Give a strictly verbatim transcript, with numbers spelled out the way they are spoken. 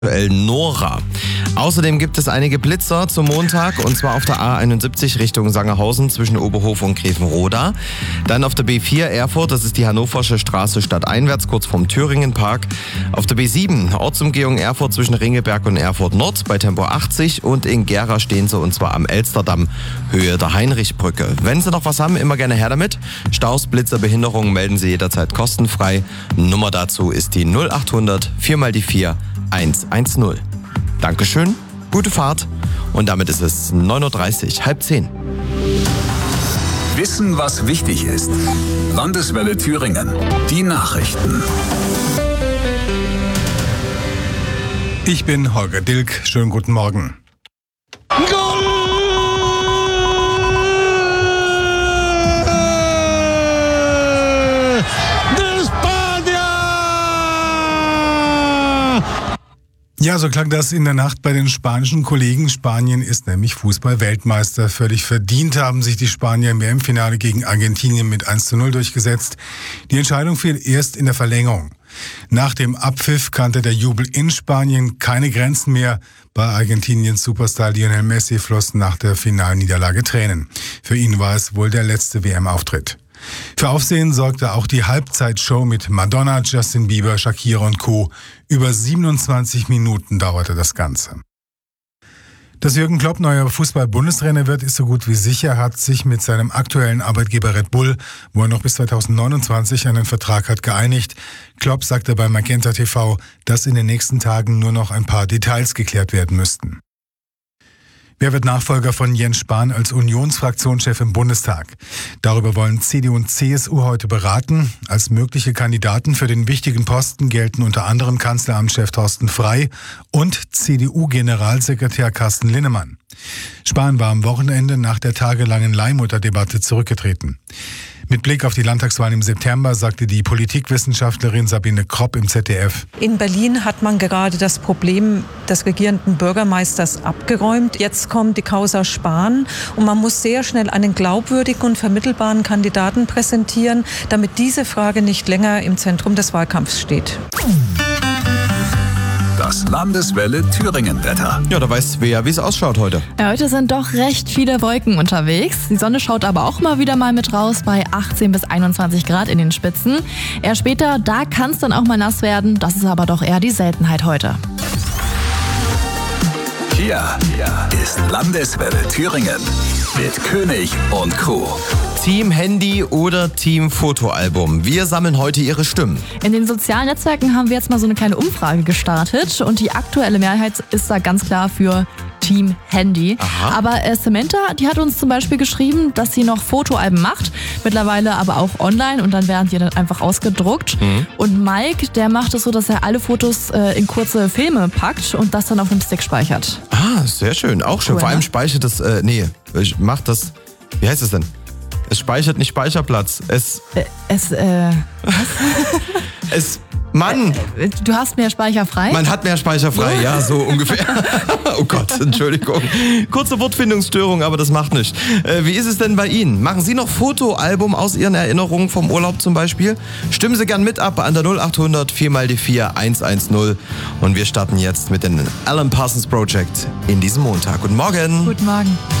Nora. Außerdem gibt es einige Blitzer zum Montag, und zwar auf der A einundsiebzig Richtung Sangerhausen zwischen Oberhof und Grevenroda. Dann auf der B vier Erfurt, das ist die Hannoversche Straße stadteinwärts, kurz vorm Thüringenpark. Auf der B sieben Ortsumgehung Erfurt zwischen Ringelberg und Erfurt Nord bei Tempo achtzig, und in Gera stehen sie, und zwar am Elsterdamm, Höhe der Heinrichbrücke. Wenn Sie noch was haben, immer gerne her damit. Staus, Blitzer, Behinderungen melden Sie jederzeit kostenfrei. Nummer dazu ist die null achthundert vier mal die vier eins eins null. Dankeschön, gute Fahrt, und damit ist es neun Uhr dreißig, halb zehn. Wissen, was wichtig ist. Landeswelle Thüringen. Die Nachrichten. Ich bin Holger Dilk. Schönen guten Morgen. Goal! De Spanier! Ja, so klang das in der Nacht bei den spanischen Kollegen. Spanien ist nämlich Fußball-Weltmeister. Völlig verdient haben sich die Spanier im W M-Finale gegen Argentinien mit eins zu null durchgesetzt. Die Entscheidung fiel erst in der Verlängerung. Nach dem Abpfiff kannte der Jubel in Spanien keine Grenzen mehr. Bei Argentiniens Superstar Lionel Messi flossen nach der Finalniederlage Tränen. Für ihn war es wohl der letzte W M-Auftritt. Für Aufsehen sorgte auch die Halbzeitshow mit Madonna, Justin Bieber, Shakira und Co. Über siebenundzwanzig Minuten dauerte das Ganze. Dass Jürgen Klopp neuer Fußball-Bundestrainer wird, ist so gut wie sicher, hat sich mit seinem aktuellen Arbeitgeber Red Bull, wo er noch bis zweitausendneunundzwanzig einen Vertrag hat, geeinigt. Klopp sagte bei Magenta T V, dass in den nächsten Tagen nur noch ein paar Details geklärt werden müssten. Wer wird Nachfolger von Jens Spahn als Unionsfraktionschef im Bundestag? Darüber wollen C D U und C S U heute beraten. Als mögliche Kandidaten für den wichtigen Posten gelten unter anderem Kanzleramtschef Thorsten Frey und C D U-Generalsekretär Carsten Linnemann. Spahn war am Wochenende nach der tagelangen Leihmutterdebatte zurückgetreten. Mit Blick auf die Landtagswahlen im September sagte die Politikwissenschaftlerin Sabine Kropp im Z D F: In Berlin hat man gerade das Problem des regierenden Bürgermeisters abgeräumt. Jetzt kommt die Causa Spahn, und man muss sehr schnell einen glaubwürdigen und vermittelbaren Kandidaten präsentieren, damit diese Frage nicht länger im Zentrum des Wahlkampfs steht. Das Landeswelle Thüringen-Wetter. Ja, da weißt du ja, wie es ausschaut heute. Ja, heute sind doch recht viele Wolken unterwegs. Die Sonne schaut aber auch mal wieder mal mit raus bei achtzehn bis einundzwanzig Grad in den Spitzen. Eher später, da kann es dann auch mal nass werden. Das ist aber doch eher die Seltenheit heute. Hier ist Landeswelle Thüringen mit König und Crew. Team Handy oder Team Fotoalbum. Wir sammeln heute Ihre Stimmen. In den sozialen Netzwerken haben wir jetzt mal so eine kleine Umfrage gestartet, und die aktuelle Mehrheit ist da ganz klar für Team Handy. Aha. Aber äh, Samantha, die hat uns zum Beispiel geschrieben, dass sie noch Fotoalben macht, mittlerweile aber auch online, und dann werden die dann einfach ausgedruckt. Mhm. Und Mike, der macht es so, dass er alle Fotos äh, in kurze Filme packt und das dann auf einem Stick speichert. Ah, sehr schön, auch schön. Cool, Vor allem ne? speichert das, äh, nee, macht das, wie heißt es denn? Es speichert nicht Speicherplatz. Es, Äh, es, äh, es, Mann, äh, du hast mehr Speicher frei? man hat mehr Speicher frei, ja, so ungefähr. Oh Gott, Entschuldigung. Kurze Wortfindungsstörung, aber das macht nichts. Äh, wie ist es denn bei Ihnen? Machen Sie noch Fotoalbum aus Ihren Erinnerungen vom Urlaub zum Beispiel? Stimmen Sie gern mit ab an der null achthundert vier mal die vier eins eins null. Und wir starten jetzt mit dem Alan Parsons Project in diesem Montag. Guten Morgen. Guten Morgen.